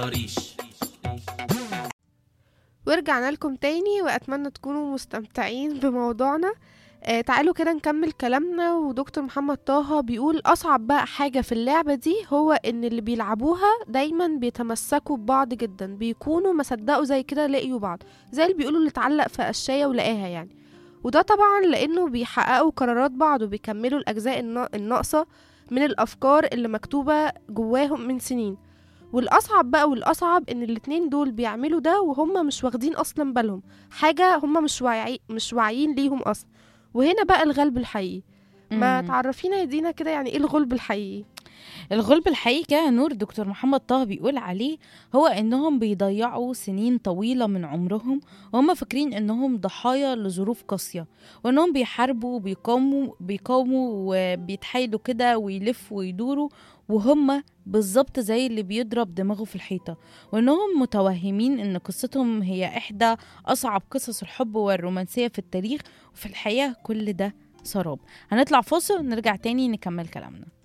ورجعنا لكم تاني وأتمنى تكونوا مستمتعين بموضوعنا. تعالوا كده نكمل كلامنا. ودكتور محمد طه بيقول أصعب بقى حاجة في اللعبة دي هو إن اللي بيلعبوها دايما بيتمسكوا ببعض جدا، بيكونوا ما صدقوا زي كده لقيوا بعض، زي اللي بيقولوا اللي اتعلق في قشاية ولقاها يعني. وده طبعا لأنه بيحققوا قرارات بعض وبيكملوا الأجزاء الناقصة من الأفكار اللي مكتوبة جواهم من سنين. والأصعب بقى والأصعب إن الاتنين دول بيعملوا ده وهم مش واخدين أصلا بالهم، حاجة هم مش واعيين ليهم أصلا. وهنا بقى الغلب الحقيقي. ما امم تعرفينا يا دينا كده يعني ايه الغلب الحقيقي؟ الغلب الحقيقي كده نور دكتور محمد طه بيقول عليه هو انهم بيضيعوا سنين طويلة من عمرهم وهم فاكرين انهم ضحايا لظروف قاسية، وانهم بيحاربوا بيقاوموا وبيتحايلوا كده ويلفوا ويدوروا، وهم بالظبط زي اللي بيضرب دماغه في الحيطة، وانهم متوهمين ان قصتهم هي احدى اصعب قصص الحب والرومانسية في التاريخ. وفي الحقيقة كل ده سراب. هنطلع فاصل ونرجع تاني نكمل كلامنا.